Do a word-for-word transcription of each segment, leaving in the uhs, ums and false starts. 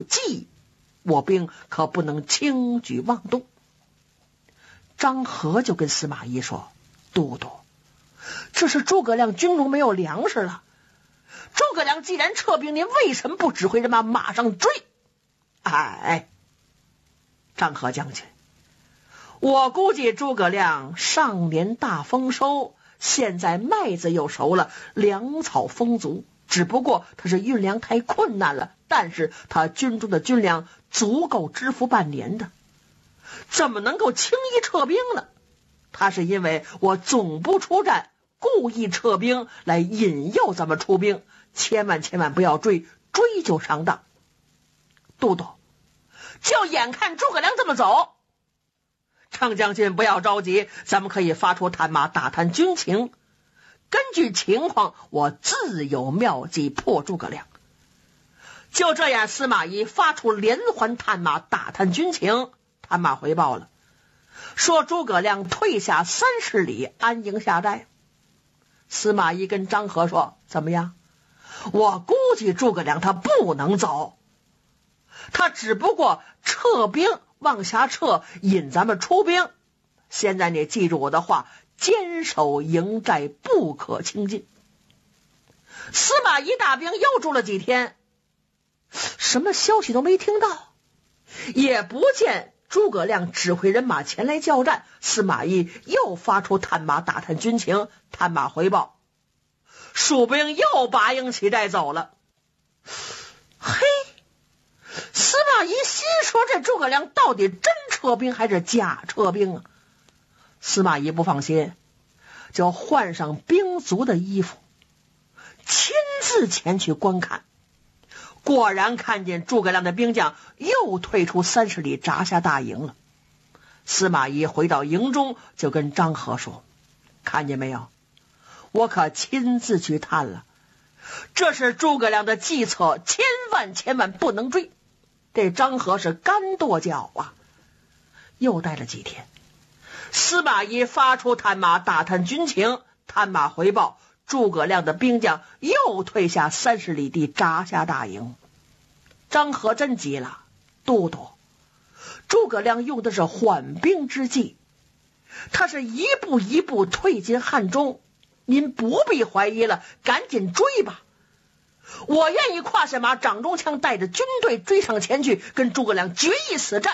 计，我兵可不能轻举妄动。张合就跟司马懿说：都督，这是诸葛亮军中没有粮食了，诸葛亮既然撤兵，您为什么不指挥人马马上追？哎，张合将军，我估计诸葛亮上年大丰收，现在麦子又熟了，粮草丰足，只不过他是运粮太困难了，但是他军中的军粮足够支付半年的，怎么能够轻易撤兵呢？他是因为我总不出战，故意撤兵来引诱咱们出兵，千万千万不要追，追就上当。都督，就眼看诸葛亮这么走，程将军不要着急，咱们可以发出探马打探军情，根据情况我自有妙计破诸葛亮。就这样，司马懿发出连环探马打探军情，探马回报了，说诸葛亮退下三十里安营下寨。司马懿跟张合说：怎么样？我估计诸葛亮他不能走，他只不过撤兵往下撤，引咱们出兵。现在你记住我的话，坚守营寨，不可轻进。司马懿大兵又住了几天，什么消息都没听到，也不见诸葛亮指挥人马前来交战。司马懿又发出探马打探军情，探马回报，蜀兵又拔营起寨走了。嘿，司马懿心说，这诸葛亮到底真撤兵还是假撤兵啊？司马懿不放心，就换上兵卒的衣服，亲自前去观看。果然看见诸葛亮的兵将又退出三十里，扎下大营了。司马懿回到营中，就跟张合说：看见没有，我可亲自去探了，这是诸葛亮的计策，千万千万不能追。这张合是干跺脚啊。又待了几天，司马懿发出探马打探军情，探马回报，诸葛亮的兵将又退下三十里地，扎下大营。张合真急了：都督，诸葛亮用的是缓兵之计，他是一步一步退进汉中，您不必怀疑了，赶紧追吧。我愿意跨下马，掌中枪，带着军队追上前去，跟诸葛亮决一死战。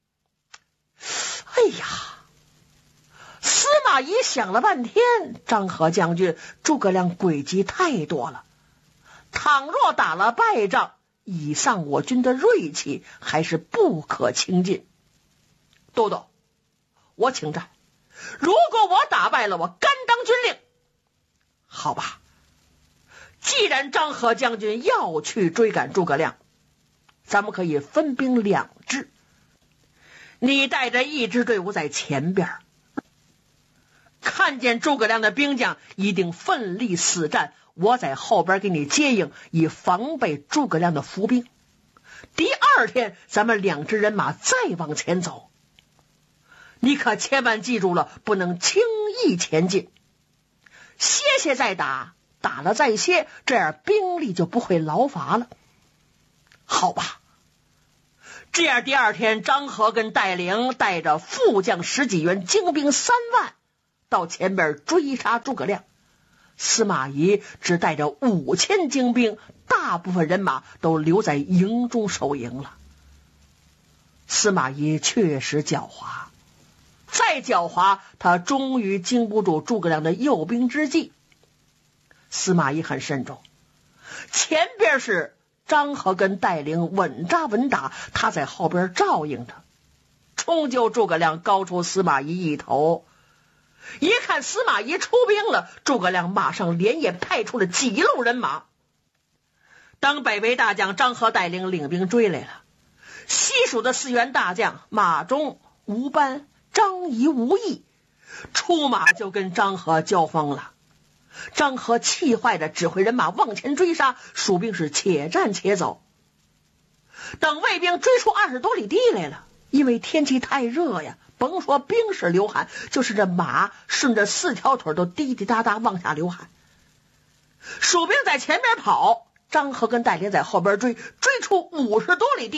哎呀，司马懿想了半天，张合将军，诸葛亮诡计太多了，倘若打了败仗，以丧我军的锐气，还是不可轻进。都督，我请战，如果我打败了，我甘当军令。好吧，既然张合将军要去追赶诸葛亮，咱们可以分兵两支，你带着一支队伍在前边，看见诸葛亮的兵将一定奋力死战，我在后边给你接应，以防备诸葛亮的伏兵。第二天咱们两支人马再往前走，你可千万记住了，不能轻易前进，歇歇再打，打了再歇，这样兵力就不会劳乏了。好吧，这样第二天张合跟戴陵带着副将十几员，精兵三万，到前边追杀诸葛亮。司马懿只带着五千精兵，大部分人马都留在营中守营了。司马懿确实狡猾，再狡猾，他终于经不住诸葛亮的诱兵之计。司马懿很慎重，前边是张合跟戴陵稳扎稳打，他在后边照应着，终究诸葛亮高出司马懿一头。一看司马懿出兵了，诸葛亮马上连夜派出了几路人马。当北魏大将张合带领领兵追来了，西蜀的四员大将马忠、吴班、张仪、吴懿出马就跟张合交锋了。张合气坏的指挥人马往前追杀，蜀兵是且战且走。等魏兵追出二十多里地来了，因为天气太热呀，甭说兵士流汗，就是这马顺着四条腿都滴滴答答往下流汗。蜀兵在前边跑，张合跟戴陵在后边追，追出五十多里地。